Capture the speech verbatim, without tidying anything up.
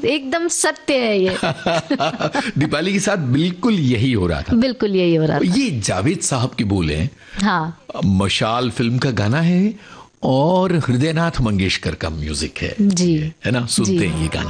एकदम सत्य है ये। दीपाली के साथ बिल्कुल यही हो रहा था। बिल्कुल यही हो रहा था। ये जावेद साहब की बोले हैं। हाँ, मशाल फिल्म का गाना है और हृदयनाथ मंगेशकर का म्यूजिक है जी, है ना। सुनते हैं ये गाना।